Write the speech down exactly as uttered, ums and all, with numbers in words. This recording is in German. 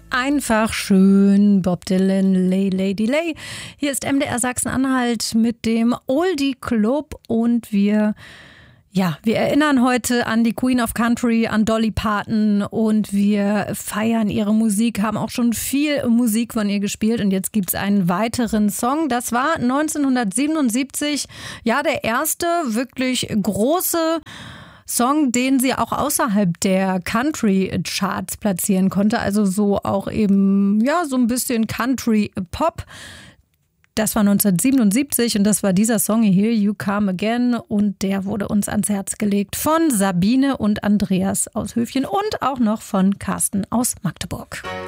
Einfach schön, Bob Dylan, Lay, Lady, Lay. Hier ist M D R Sachsen-Anhalt mit dem Oldie Club und wir, ja, wir erinnern heute an die Queen of Country, an Dolly Parton und wir feiern ihre Musik, haben auch schon viel Musik von ihr gespielt und jetzt gibt es einen weiteren Song. Das war neunzehnhundertsiebenundsiebzig, ja, der erste wirklich große Song, den sie auch außerhalb der Country-Charts platzieren konnte, also so auch eben, ja, so ein bisschen Country-Pop. Das war neunzehnhundertsiebenundsiebzig und das war dieser Song Here You Come Again und der wurde uns ans Herz gelegt von Sabine und Andreas aus Höfchen und auch noch von Carsten aus Magdeburg.